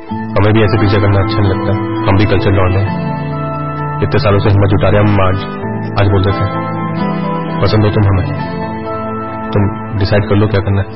हमें भी ऐसे पीछे करना अच्छा नहीं लगता। हम भी कल्चर लौंडे हैं, इतने सालों से हिम्मत जुटा रहे हम आज बोल देते हैं। पसंद हो तुम हमें, तुम डिसाइड कर लो क्या करना है।